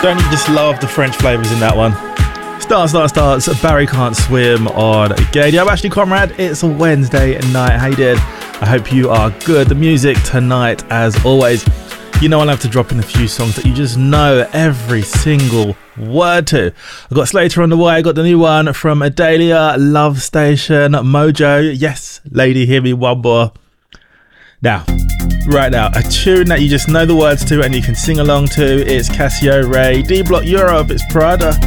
Don't you just love the French flavours in that one? Starts. Barry Can't Swim on Gaiety. I'm Ashley Conrad. It's a Wednesday night. How you doing? I hope you are good. The music tonight, as always, you know I'll have to drop in a few songs that you just know every single word to. I've got Slater on the way. I got the new one from Adalia, Love Station, Mojo. Yes, lady, hear me one more. Now, right now, a tune that you just know the words to and you can sing along to. It's Casio Ray, D Block Europe, it's Prada.